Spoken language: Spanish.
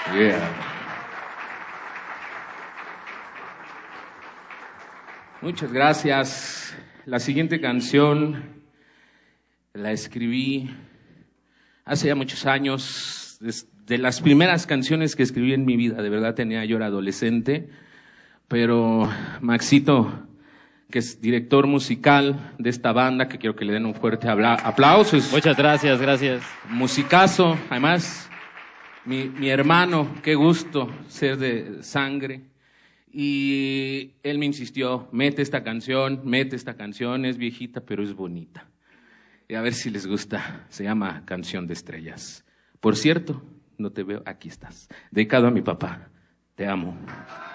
Yeah. Muchas gracias. La siguiente canción la escribí hace ya muchos años, de las primeras canciones que escribí en mi vida. De verdad yo era adolescente, pero Maxito, que es director musical de esta banda, que quiero que le den un fuerte aplauso. Muchas gracias, gracias. Musicazo, además, mi hermano, qué gusto ser de sangre. Y él me insistió, mete esta canción, es viejita pero es bonita. Y a ver si les gusta, se llama Canción de Estrellas. Por cierto, no te veo, aquí estás. Dedicado a mi papá, te amo.